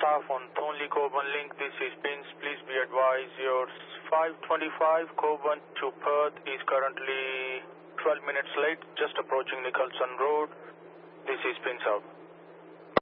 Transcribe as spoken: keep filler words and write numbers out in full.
staff on Thornley Coburn Link. This is Pins. Please be advised your five twenty-five Coburn to Perth is currently twelve minutes late, just approaching Nicholson Road. This is Pins out.